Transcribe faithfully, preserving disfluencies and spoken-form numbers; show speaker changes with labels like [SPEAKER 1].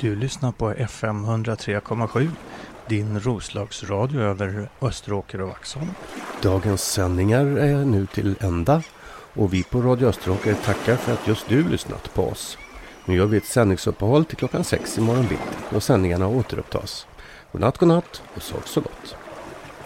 [SPEAKER 1] Du lyssnar på F M ett noll tre komma sju, din Roslagsradio över Österåker och Vaxholm. Dagens sändningar är nu till ända och vi på Radio Österåker tackar för att just du lyssnat på oss. Nu gör vi ett sändningsuppehåll till klockan sex i morgon bitti och sändningarna återupptas. Godnatt, godnatt och sov så gott.